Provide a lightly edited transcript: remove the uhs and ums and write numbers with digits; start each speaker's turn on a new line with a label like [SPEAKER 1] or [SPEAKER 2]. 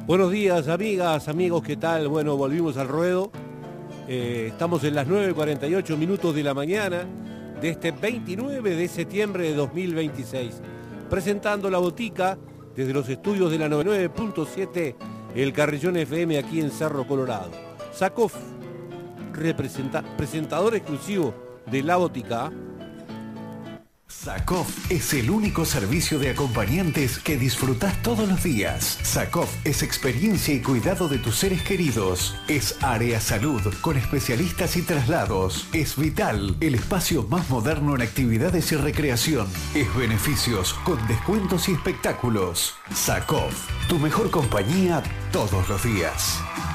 [SPEAKER 1] Buenos días, amigas, amigos, ¿qué tal? Bueno, volvimos al ruedo. Estamos en las 9:48 minutos de la mañana de este 29 de septiembre de 2026, presentando La Botica desde los estudios de la 99.7, El Carrillón FM, aquí en Cerro Colorado. Sakov, presentador exclusivo de La Botica.
[SPEAKER 2] Sakov es el único servicio de acompañantes que disfrutás todos los días. Sakov es experiencia y cuidado de tus seres queridos. Es área salud con especialistas y traslados. Es Vital, el espacio más moderno en actividades y recreación. Es beneficios con descuentos y espectáculos. Sakov, tu mejor compañía todos los días.